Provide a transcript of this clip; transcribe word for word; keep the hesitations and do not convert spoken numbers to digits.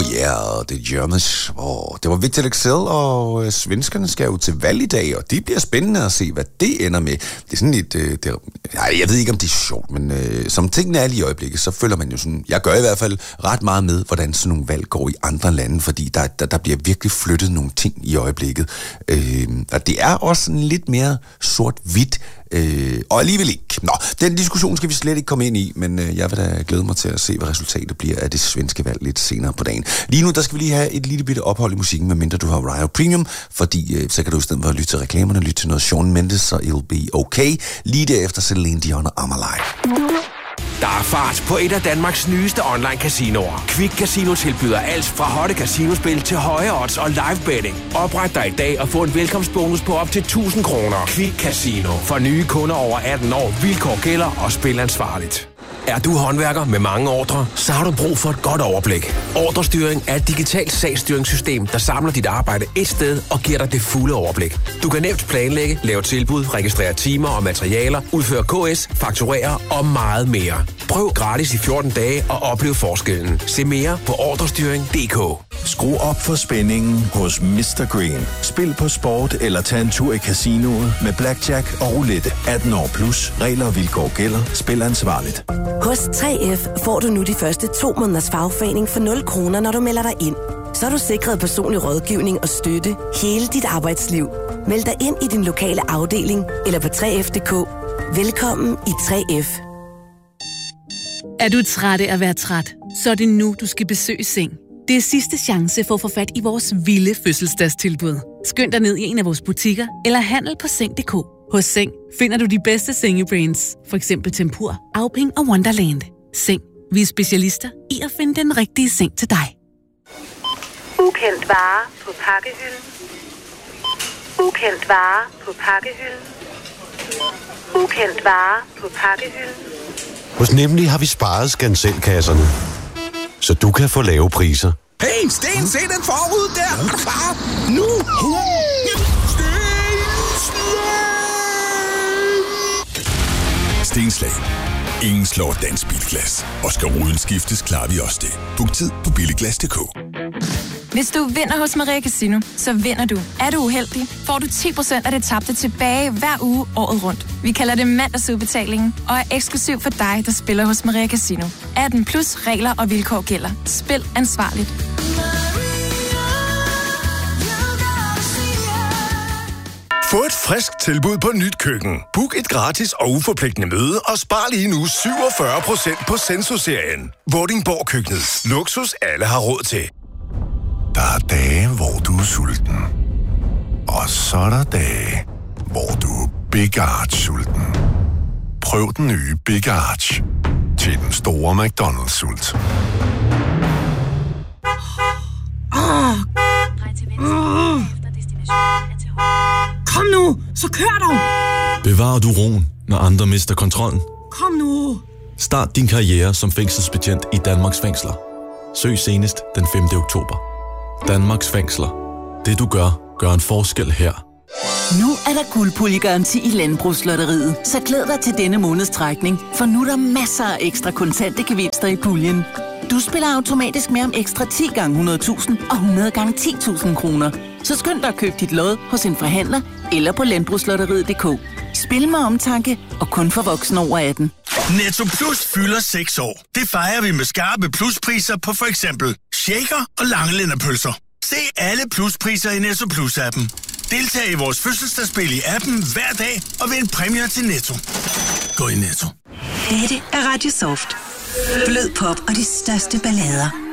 yeah, det er Germans. Oh, det var Victor Excel, og øh, svenskerne skal jo til valg i dag, og det bliver spændende at se, hvad det ender med. Det er sådan lidt... Øh, det, nej, jeg ved ikke, om det er sjovt, men øh, som tingene er lige i øjeblikket, så føler man jo sådan... Jeg gør i hvert fald ret meget med, hvordan sådan nogle valg går i andre lande, fordi der, der, der bliver virkelig flyttet nogle ting i øjeblikket. Øh, og det er også sådan lidt mere sort-hvidt, Øh, og alligevel ikke. Nå, den diskussion skal vi slet ikke komme ind i, men øh, jeg vil da glæde mig til at se, hvad resultatet bliver af det svenske valg lidt senere på dagen. Lige nu, der skal vi lige have et lille bitte ophold i musikken, medmindre du har Ryo Premium, fordi øh, så kan du i stedet for at lytte til reklamerne, lytte til noget Shawn Mendes, så it'll be okay. Lige derefter Celine Dion og I'm Alive. Der er fart på et af Danmarks nyeste online-casinoer. Quick Casino tilbyder alt fra hotte casinospil til høje odds og live betting. Opret dig i dag og få en velkomstbonus på op til tusind kroner. Quick Casino. For nye kunder over atten år. Vilkår gælder og spil ansvarligt. Er du håndværker med mange ordrer, så har du brug for et godt overblik. Ordrestyring er et digitalt sagsstyringssystem, der samler dit arbejde et sted og giver dig det fulde overblik. Du kan nemt planlægge, lave tilbud, registrere timer og materialer, udføre K S, fakturere og meget mere. Prøv gratis i fjorten dage og oplev forskellen. Se mere på ordrestyring punktum d k. Skru op for spændingen hos mister Green. Spil på sport eller tag en tur i casinoet med blackjack og roulette. atten år plus. Regler og vilkår gælder. Spil ansvarligt. Hos tre F får du nu de første to måneders fagforening for nul kroner, når du melder dig ind. Så er du sikret personlig rådgivning og støtte hele dit arbejdsliv. Meld dig ind i din lokale afdeling eller på tre F punktum d k. Velkommen i tre F. Er du træt af at være træt? Så er det nu, du skal besøge Seng. Det er sidste chance for at få fat i vores vilde fødselsdagstilbud. Skynd dig ned i en af vores butikker eller handel på seng punktum d k. Hos Seng finder du de bedste sengebrands, for eksempel Tempur, Auping og Wonderland. Seng. Vi er specialister i at finde den rigtige seng til dig. Ukendt vare på pakkehylden. Ukendt vare på pakkehylden. Ukendt vare på pakkehylden. Hos Nemlig har vi sparet skanselkasserne, så du kan få lave priser. Hey, Sten, se den forud der! Er du klar? Nu! Stenslag. Ingen slår dansk bilglas. Og skal ruden skiftes, klarer vi også det. Book tid på billiglas punktum d k. Hvis du vinder hos Maria Casino, så vinder du. Er du uheldig, får du ti procent af det tabte tilbage hver uge året rundt. Vi kalder det mandagsudbetalingen og er eksklusiv for dig, der spiller hos Maria Casino. atten plus regler og vilkår gælder. Spil ansvarligt. Få et frisk tilbud på Nyt Køkken. Book et gratis og uforpligtende møde og spar lige nu syvogfyrre procent på Senso-serien. Vordingborg Køkkenet. Luksus alle har råd til. Der er dage, hvor du er sulten. Og så er der dage, hvor du er Big Arch sulten. Prøv den nye Big Arch til den store McDonald's-sult. Åh! Oh. Kom nu, så kør dog! Bevarer du roen, når andre mister kontrollen? Kom nu! Start din karriere som fængselsbetjent i Danmarks fængsler. Søg senest den femte oktober. Danmarks fængsler. Det du gør, gør en forskel her. Nu er der guldpuljegaranti i Landbrugslotteriet, så glæd dig til denne måneds trækning, for nu er der masser af ekstra kontante gevinster i puljen. Du spiller automatisk med om ekstra ti gange hundrede tusind og hundrede gange ti tusind kroner. Så skynd dig at købe dit lod hos en forhandler eller på landbrugslotteriet punktum d k. Spil med omtanke og kun for voksne over atten. Netto Plus fylder seks år. Det fejrer vi med skarpe pluspriser på for eksempel shaker og langelænderpølser. Se alle pluspriser i Netto Plus-appen. Deltag i vores fødselsdagsspil i appen hver dag og vind præmier til Netto. Gå i Netto. Dette er Radio Soft. Blød pop og de største ballader